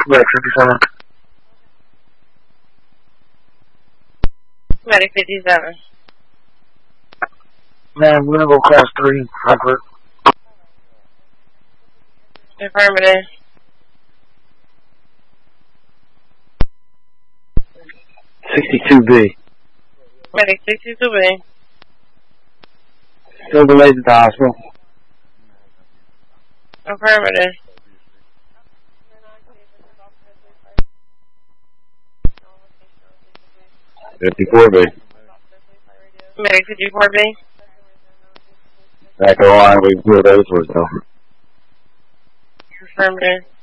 Medic 57. Medic 57. Man, we're gonna go class 3, Frankfurt. Affirmative. $62B. Medic 62B. Still delayed at the hospital. Affirmative. $54B. Medic 54B. Back to the line, we blew those words though. Affirmative.